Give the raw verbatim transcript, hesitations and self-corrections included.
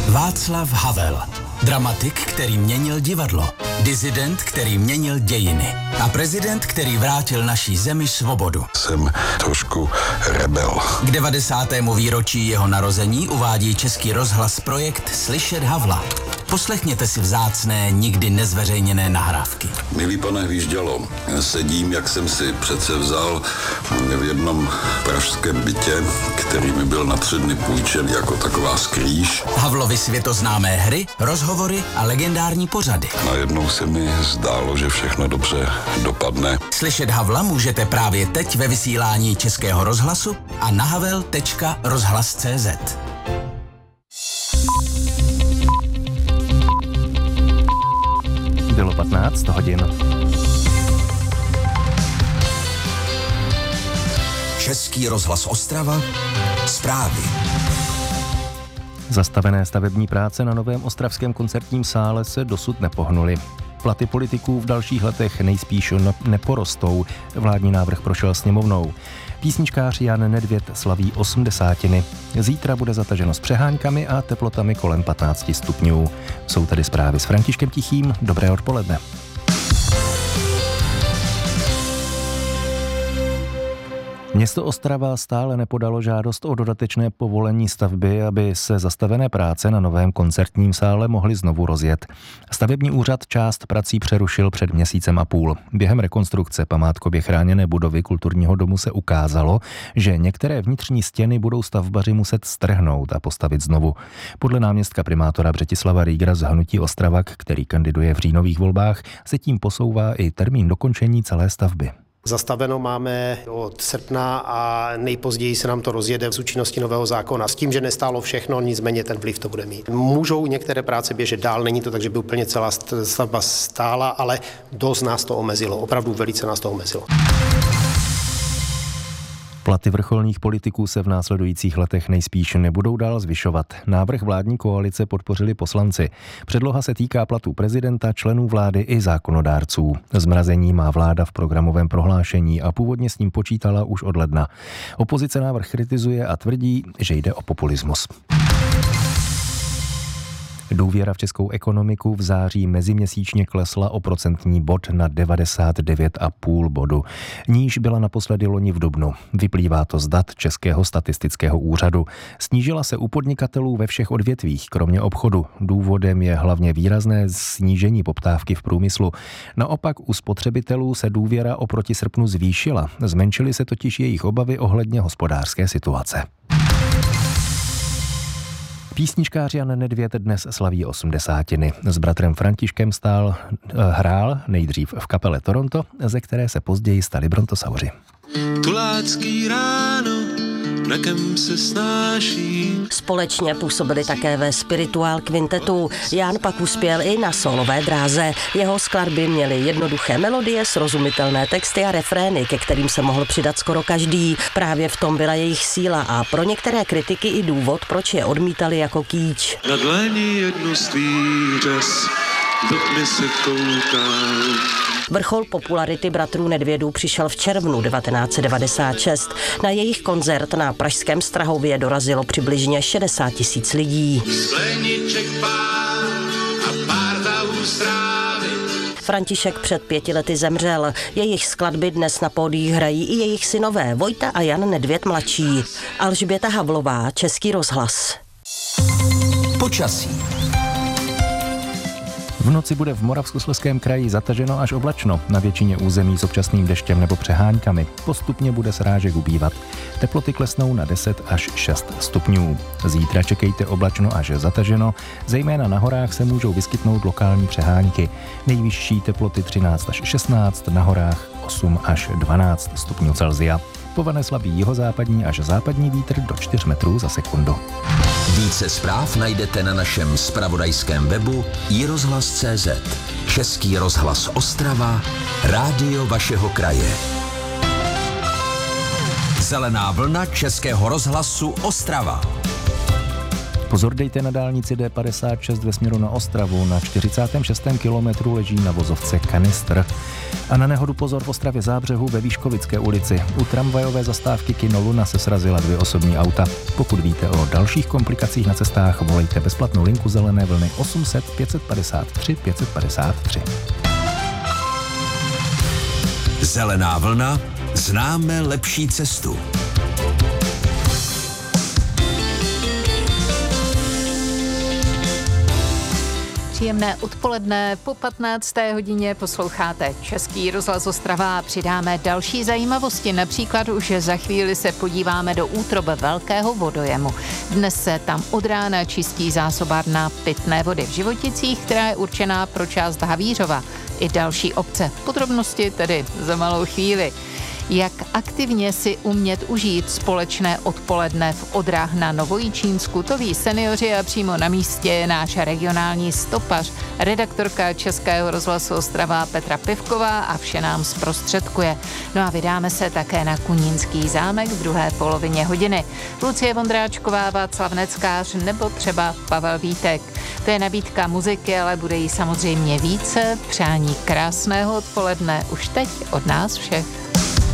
Václav Havel. Dramatik, který měnil divadlo. Disident, který měnil dějiny. A prezident, který vrátil naší zemi svobodu. Jsem trošku rebel. K devadesátému výročí jeho narození uvádí Český rozhlas projekt Slyšet Havla. Poslechněte si vzácné, nikdy nezveřejněné nahrávky. Milý pane Hvíždělo, sedím, jak jsem si přece vzal v jednom pražském bytě, který mi byl na tři dny půjčen jako taková skrýž. Havlovy světoznámé hry, rozhovory a legendární pořady. Najednou se mi zdálo, že všechno dobře dopadne. Slyšet Havla můžete právě teď ve vysílání Českého rozhlasu a na havel tečka rozhlas tečka cé zet. Bylo patnáct hodin. Český rozhlas Ostrava. Zprávy. Zastavené stavební práce na novém ostravském koncertním sále se dosud nepohnuly. Platy politiků v dalších letech nejspíš neporostou. Vládní návrh prošel sněmovnou. Písničkář Jan Nedvěd slaví osmdesátiny. Zítra bude zataženo s přeháňkami a teplotami kolem patnáct stupňů. Jsou tady zprávy s Františkem Tichým. Dobré odpoledne. Město Ostrava stále nepodalo žádost o dodatečné povolení stavby, aby se zastavené práce na novém koncertním sále mohly znovu rozjet. Stavební úřad část prací přerušil před měsícem a půl. Během rekonstrukce památkově chráněné budovy kulturního domu se ukázalo, že některé vnitřní stěny budou stavbaři muset strhnout a postavit znovu. Podle náměstka primátora Břetislava Rýgra z hnutí Ostravak, který kandiduje v říjnových volbách, se tím posouvá i termín dokončení celé stavby. Zastaveno máme od srpna a nejpozději se nám to rozjede v účinnosti nového zákona. S tím, že nestálo všechno, nicméně ten vliv to bude mít. Můžou některé práce běžet dál, není to tak, že by úplně celá stavba stála, ale dost nás to omezilo, opravdu velice nás to omezilo. Platy vrcholných politiků se v následujících letech nejspíš nebudou dál zvyšovat. Návrh vládní koalice podpořili poslanci. Předloha se týká platů prezidenta, členů vlády i zákonodárců. Zmrazení má vláda v programovém prohlášení a původně s ním počítala už od ledna. Opozice návrh kritizuje a tvrdí, že jde o populismus. Důvěra v českou ekonomiku v září meziměsíčně klesla o procentní bod na devadesát devět celá pět bodu. Níž byla naposledy loni v dubnu. Vyplývá to z dat Českého statistického úřadu. Snížila se u podnikatelů ve všech odvětvích, kromě obchodu. Důvodem je hlavně výrazné snížení poptávky v průmyslu. Naopak u spotřebitelů se důvěra oproti srpnu zvýšila. Zmenšily se totiž jejich obavy ohledně hospodářské situace. Písničkář Jan Nedvěd dnes slaví osmdesátiny. S bratrem Františkem stál, hrál nejdřív v kapele Toronto, ze které se později stali Brontosauři. Tulácký ráno, mrakem se snáší. Společně působili také ve Spirituál kvintetu. Jan pak uspěl i na solové dráze. Jeho skladby měly jednoduché melodie, srozumitelné texty a refrény, ke kterým se mohl přidat skoro každý. Právě v tom byla jejich síla a pro některé kritiky i důvod, proč je odmítali jako kýč. Na dlani jednu stvířes, do tmy se koukám. Vrchol popularity bratrů Nedvědů přišel v červnu devatenáct set devadesát šest. Na jejich koncert na pražském Strahově dorazilo přibližně šedesát tisíc lidí. František před pěti lety zemřel. Jejich skladby dnes na pódiích hrají i jejich synové Vojta a Jan Nedvěd mladší. Alžběta Havlová, Český rozhlas. Počasí. V noci bude v Moravskoslezském kraji zataženo až oblačno, na většině území s občasným deštěm nebo přeháňkami. Postupně bude srážek ubývat. Teploty klesnou na deset až šest stupňů. Zítra čekejte oblačno až zataženo, zejména na horách se můžou vyskytnout lokální přehánky. Nejvyšší teploty třináct až šestnáct, na horách osm až dvanáct stupňů Celsia. Povane slabý jihozápadní až západní vítr do čtyř metrů za sekundu. Více zpráv najdete na našem zpravodajském webu i rozhlas tečka cé zet. Český rozhlas Ostrava, rádio vašeho kraje. Zelená vlna Českého rozhlasu Ostrava. Pozor dejte na dálnici D padesát šest ve směru na Ostravu, na čtyřicátém šestém kilometru leží na vozovce kanistr. A na nehodu pozor v Ostravě Zábřehu ve Výškovické ulici. U tramvajové zastávky Kino Luna se srazila dvě osobní auta. Pokud víte o dalších komplikacích na cestách, volejte bezplatnou linku Zelené vlny osm set pět set padesát tři pět set padesát tři. Zelená vlna, známe lepší cestu. Příjemné odpoledne, po patnácté hodině posloucháte Český rozhlas Ostrava a přidáme další zajímavosti. Například už za chvíli se podíváme do útrob velkého vodojemu. Dnes se tam od rána čistí zásobárna pitné vody v Životicích, která je určená pro část Havířova i další obce. Podrobnosti tedy za malou chvíli. Jak aktivně si umět užít společné odpoledne v Odrách na Novojičínsku, to ví seniori a přímo na místě je náš regionální stopař, redaktorka Českého rozhlasu Ostrava Petra Pivková a vše nám zprostředkuje. No a vydáme se také na Kunínský zámek v druhé polovině hodiny. Lucie Vondráčková, Václav Neckář nebo třeba Pavel Vítek. To je nabídka muziky, ale bude jí samozřejmě více. Přání krásného odpoledne už teď od nás všech.